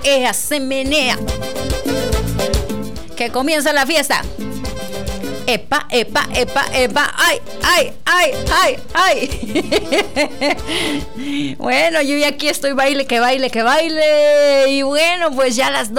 ella se menea. Que comienza la fiesta. Epa, epa, epa, epa, ay, ay, ay, ay, ay. Bueno, yo ya aquí estoy baile, que baile, que baile. Y bueno, pues ya las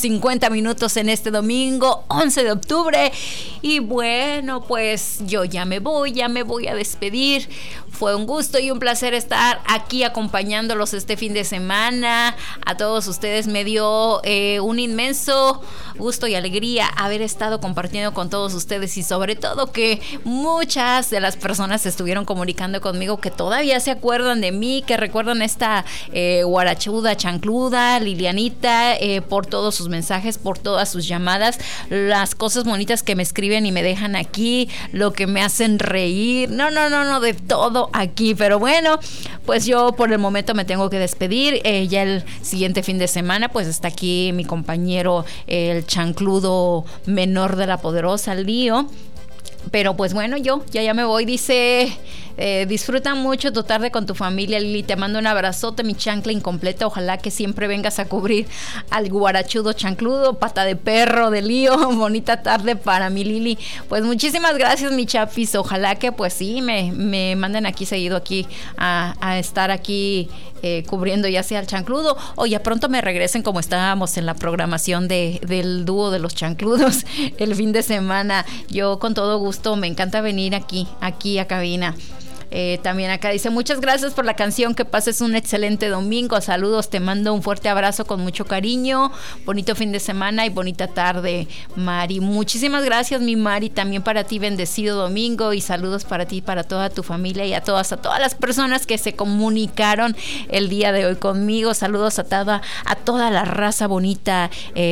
2:50 en este domingo, 11 de octubre. Y bueno, pues yo ya me voy a despedir. Fue un gusto y un placer estar aquí acompañándolos este fin de semana. A todos ustedes me dio un inmenso gusto y alegría haber estado compartiendo con todos ustedes, y sobre todo que muchas de las personas estuvieron comunicando conmigo que todavía se acuerdan de mí, que recuerdan esta guarachuda, chancluda, Lilianita, por todos sus mensajes, por todas sus llamadas, las cosas bonitas que me escriben y me dejan aquí, lo que me hacen reír, no, de todo aquí. Pero bueno, pues yo por el momento me tengo que despedir. Ya el siguiente fin de semana pues está aquí mi compañero, el chancludo menor de la poderosa, Lío. Pero pues bueno, yo ya me voy. Dice, disfruta mucho tu tarde con tu familia, Lili. Te mando un abrazote, mi chancla incompleta. Ojalá que siempre vengas a cubrir al guarachudo chancludo, pata de perro de Lío. Bonita tarde para mi Lili. Pues muchísimas gracias, mi chapis. Ojalá que pues sí, me manden aquí seguido aquí a estar aquí cubriendo ya sea el chancludo, o ya pronto me regresen como estábamos en la programación del dúo de los chancludos el fin de semana. Yo con todo gusto, me encanta venir aquí a cabina. También acá dice, muchas gracias por la canción, que pases un excelente domingo, saludos, te mando un fuerte abrazo con mucho cariño, bonito fin de semana y bonita tarde, Mari. Muchísimas gracias, mi Mari, también para ti, bendecido domingo, y saludos para ti, para toda tu familia y a todas las personas que se comunicaron el día de hoy conmigo. Saludos a toda la raza bonita,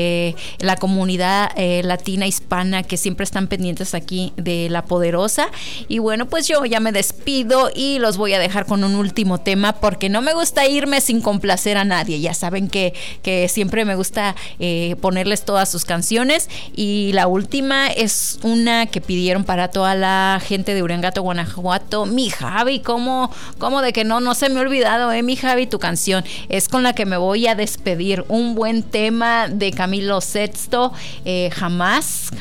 la comunidad latina, hispana, que siempre están pendientes aquí de La Poderosa. Y bueno, pues yo ya me despido y los voy a dejar con un último tema, porque no me gusta irme sin complacer a nadie. Ya saben que siempre me gusta ponerles todas sus canciones, y la última es una que pidieron para toda la gente de Uriangato, Guanajuato. Mi Javi, ¿cómo de que no se me ha olvidado, mi Javi, tu canción es con la que me voy a despedir. Un buen tema de Camilo Sesto, jamás.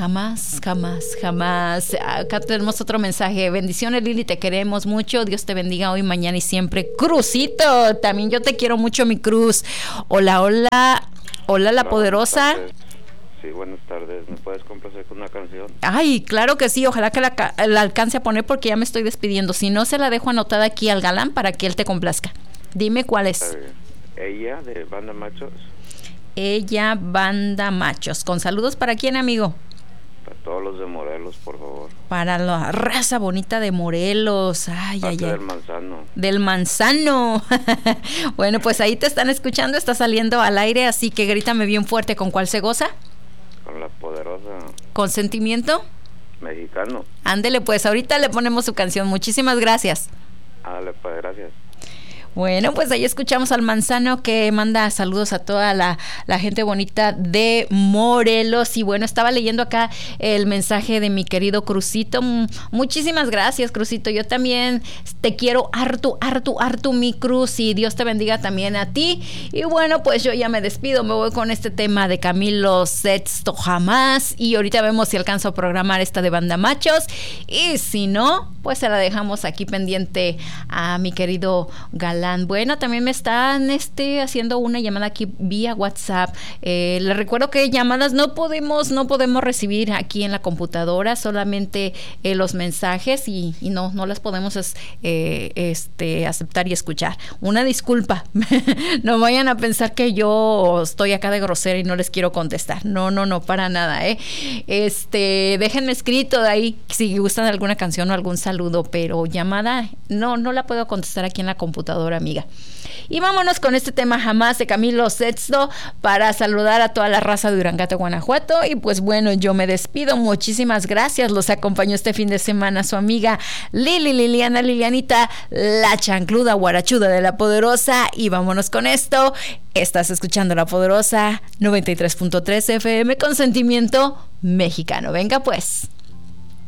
Acá tenemos otro mensaje. Bendiciones, Lili, te queremos mucho, Dios te bendiga hoy, mañana y siempre. Cruzito, también yo te quiero mucho, mi Cruz. Hola, La Poderosa. Sí, buenas tardes. ¿Me puedes complacer con una canción? Ay, claro que sí, ojalá que la alcance a poner, porque ya me estoy despidiendo. Si no, se la dejo anotada aquí al galán para que él te complazca. Dime cuál es. Ella, de Banda Machos. Ella, Banda Machos. ¿Con saludos para quién, amigo? Para todos los de Morelos, por favor. Para la raza bonita de Morelos. Ay. Del Manzano. Del Manzano. Bueno, pues ahí te están escuchando, está saliendo al aire, así que grítame bien fuerte. ¿Con cuál se goza? Con La Poderosa. ¿Con sentimiento? Mexicano. Ándele, pues ahorita le ponemos su canción. Muchísimas gracias. Ándale, pues, gracias. Bueno, pues ahí escuchamos al Manzano, que manda saludos a toda la gente bonita de Morelos. Y bueno, estaba leyendo acá el mensaje de mi querido Crucito. Muchísimas gracias, Crucito. Yo también te quiero harto, mi Cruz, y Dios te bendiga también a ti. Y bueno, pues yo ya me despido, me voy con este tema de Camilo Sesto, jamás. Y ahorita vemos si alcanzo a programar esta de Banda Machos. Y si no, pues se la dejamos aquí pendiente a mi querido Galán. Bueno, también me están haciendo una llamada aquí vía WhatsApp. Les recuerdo que llamadas no podemos recibir aquí en la computadora, solamente los mensajes, y no las podemos aceptar y escuchar. Una disculpa. No vayan a pensar que yo estoy acá de grosera y no les quiero contestar. No, para nada, déjenme escrito de ahí si gustan alguna canción o algún saludo, pero llamada no la puedo contestar aquí en la computadora, amiga. Y vámonos con este tema, jamás, de Camilo Sesto, para saludar a toda la raza de Uriangato, Guanajuato. Y pues bueno, yo me despido. Muchísimas gracias. Los acompañó este fin de semana su amiga Lilianita, la chancluda guarachuda de La Poderosa. Y vámonos con esto. Estás escuchando La Poderosa 93.3 FM con sentimiento mexicano. Venga pues.